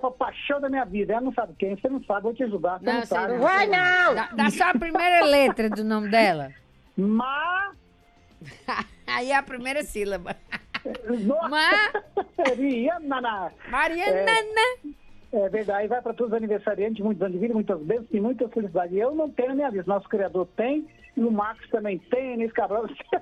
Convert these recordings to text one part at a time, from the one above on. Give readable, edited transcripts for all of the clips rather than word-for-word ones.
com a paixão da minha vida. Ela não sabe quem, você não sabe, vou te ajudar. Você Não, não sei sabe. não. Vai, não! Dá só a primeira letra do nome dela. Ma... Aí é a primeira sílaba. Nossa! Ma... Mariana! Mariana. É verdade, vai para todos os aniversariantes, muitos anos de vida, muitas bênçãos e muita felicidade. Eu não tenho na minha vida, nosso criador tem, e o Marcos também tem, Inês Cabral.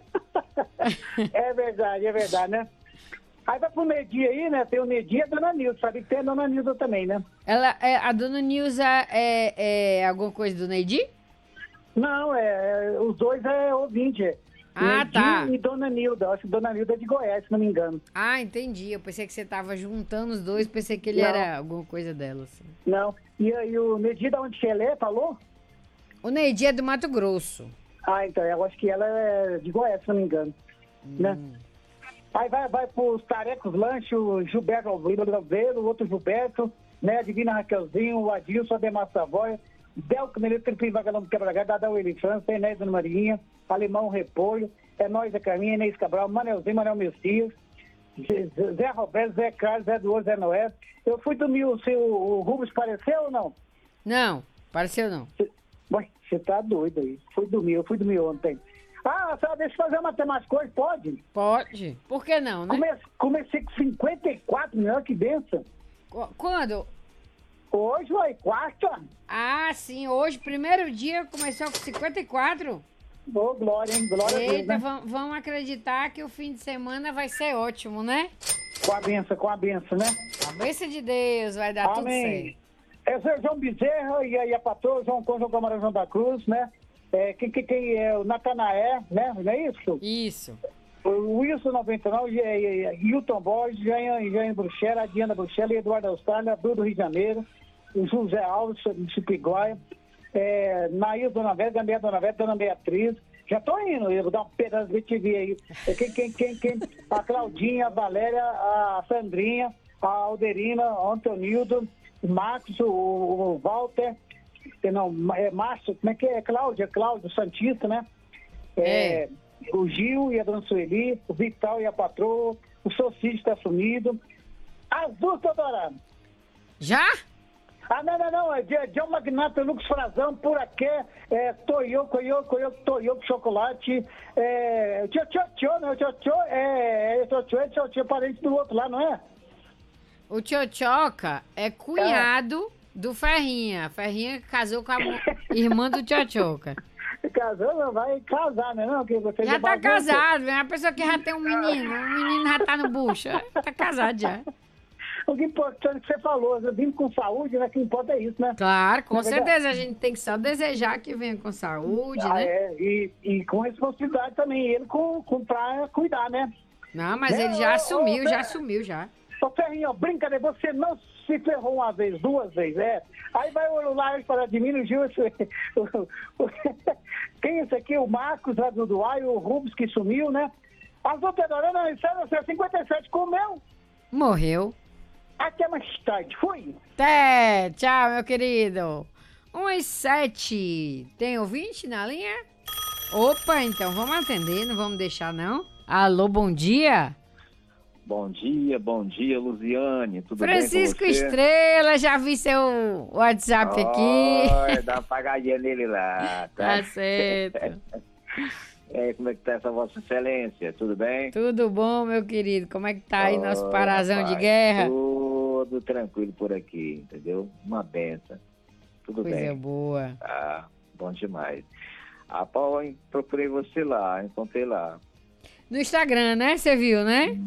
É verdade, né? Aí vai pro Neidi aí, né? Tem o Neidi e a Dona Nilza, sabe que tem a Dona Nilza também, né? A Dona Nilza é alguma coisa do Neidi? Não, os dois é ouvinte. Ah, Neidi tá. e Dona Nilda, acho que Dona Nilda é de Goiás, se não me engano. Ah, entendi. Eu pensei que você tava juntando os dois, pensei que ele Não. era alguma coisa dela, assim. Não, e aí o Neidi, da onde que ele é, falou? O Neidi é do Mato Grosso. Ah, então, eu acho que ela é de Goiás, se não me engano. Né? Aí vai pros Tarecos Lanche, o Gilberto Alveiro, o outro Gilberto, né? A Divina Raquelzinho, o Adilson, Ademar Savoia, Delco Melito, Tripim Vagalão do Quebra-Galho, Dadão Eli França, Inés Dona Marinha, Alemão Repolho, é nós, é Carminha, Inês Cabral, Manelzinho, Manel Messias, Zé Roberto, Zé Carlos, Zé Duoso, Zé Noé. Eu fui dormir, o Rubens apareceu ou não? Não, pareceu não. Você tá doido aí. Eu fui dormir ontem. Ah, só deixa eu fazer uma matemática hoje, pode? Pode. Por que não, né? Comecei com 54 milhões, que benção. Quando? Hoje, ué, quarta. Ah, sim. Hoje, primeiro dia, começou com 54. Ô, glória, hein? Glória a Deus, Eita, né? vamos acreditar que o fim de semana vai ser ótimo, né? Com a benção, né? A bênção de Deus, vai dar tudo certo. É o João Bezerra e aí a patroa, João Camarão João da Cruz, né? Quem é o Natanaé, né? Não é isso? Isso. O Wilson 99, Hilton Borges, Jane Bruxela, a Diana Bruxela, Eduardo Austrália, Bruno do Rio de Janeiro, o José Alves, de Chipiguaia, Nair Dona Vera, Gabriel Dona Vera, Dona Beatriz. Já tô indo, eu vou dar um pedaço de TV aí. Quem? A Claudinha, a Valéria, a Sandrinha, a Alderina, o Antonildo, o Marcos, o Walter, Márcio, como é que é? Cláudio Santista, né? O Gil e a Dona Sueli, o Vital e a patroa, o Socide está sumido. As duas tô adorando. Já? Ah, não, é John Magnata, Lucas Frazão, por aqui, Toyoco, Chocolate, Tchotchô, parente do outro lá, não é? O Tchotchoca é cunhado do Ferrinha. Ferrinha casou com a irmã do Tchotchoca. Casou, não vai casar, né? Não, que você Já tá casado, é uma pessoa que já tem um menino já tá no bucho, tá casado já. O que importante que você falou, eu vim com saúde, né? O que importa é isso, né? Claro, com certeza, a gente tem que só desejar que venha com saúde, né? E com responsabilidade também, ele pra cuidar, né? Não, mas ele já assumiu já. Ô Ferrinho, brincadeira, você não se ferrou uma vez, duas vezes, Aí vai o Laio para de mim, o Gil, quem é esse aqui? O Marcos, lá do Duai, o Rubens que sumiu, né? As outras não, isso é 57, comeu? Morreu. Até mais tarde, fui. Até, tchau, meu querido. 1h07. Tem ouvinte na linha? Opa, então vamos atender, não vamos deixar não. Alô, bom dia. Bom dia, Luziane. Tudo Francisco bem com você? Estrela, já vi seu WhatsApp aqui. Dá uma pagadinha nele lá, tá? Tá certo. Como é que tá essa Vossa Excelência? Tudo bem? Tudo bom, meu querido? Como é que tá aí nosso parazão de guerra? Tudo tranquilo por aqui, entendeu? Uma benção. Tudo bem. Coisa boa. Ah, bom demais. Paulo, procurei você lá, encontrei lá. No Instagram, né? Você viu, né?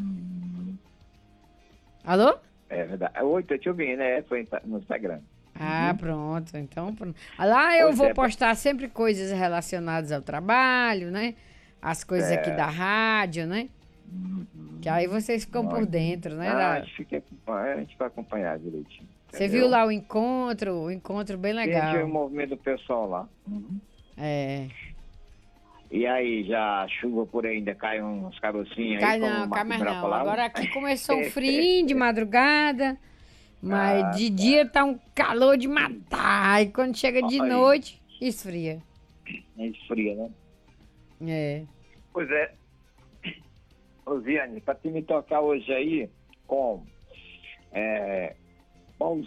Alô? É verdade. Oi, tô te ouvindo, né? Foi no Instagram. Ah, pronto. Então, lá eu vou postar sempre coisas relacionadas ao trabalho, né? As coisas aqui da rádio, né? Que aí vocês ficam por dentro, né? A gente vai acompanhar direitinho. Você viu lá o encontro bem legal. Tem o movimento do pessoal lá. E aí, já a chuva por aí ainda cai uns carocinhos Cai aí? não, cai mais não. Agora aqui começou um frio de madrugada, mas de dia tá um calor de matar. E quando chega de noite, esfria. Esfria, né? Pois é. Luziane, pra te me tocar hoje aí com Paulo